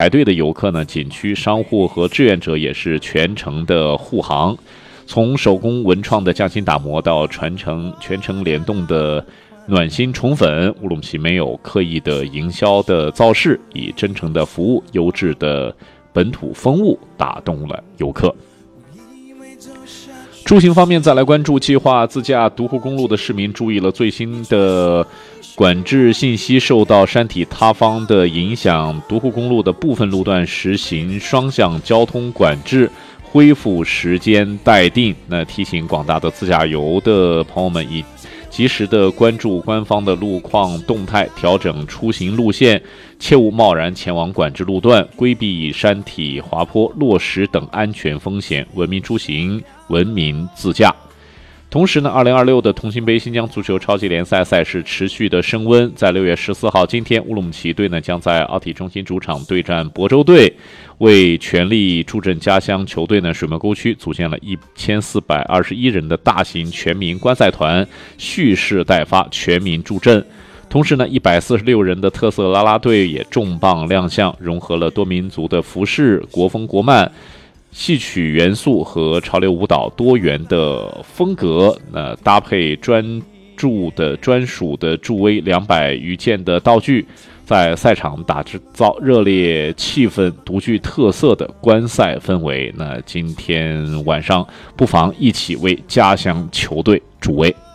排队的游客呢，景区商户和志愿者也是全程的护航。从手工文创的匠心打磨到全程联动的暖心宠粉，乌鲁木齐没有刻意的营销的造势，以真诚的服务、优质的本土风物打动了游客。出行方面，再来关注计划自驾独库公路的市民注意了最新的管制信息，受到山体塌方的影响，独库公路的部分路段实行双向交通管制，恢复时间待定。那提醒广大的自驾游的朋友们，以及时的关注官方的路况动态，调整出行路线，切勿贸然前往管制路段，规避山体滑坡、落石等安全风险，文明出行，文明自驾。同时呢，2026的同心杯新疆足球超级联赛赛事持续的升温，在6月14号今天，乌鲁木齐队呢将在奥体中心主场对战亳州队，为全力助阵家乡球队呢，水墨沟区组建了1421人的大型全民观赛团，蓄势待发，全民助阵。同时呢，146人的特色啦啦队也重磅亮相，融合了多民族的服饰、国风国漫、戏曲元素和潮流舞蹈多元的风格，搭配专属的助威200余件的道具，在赛场打造热烈气氛、独具特色的观赛氛围。那今天晚上不妨一起为家乡球队助威。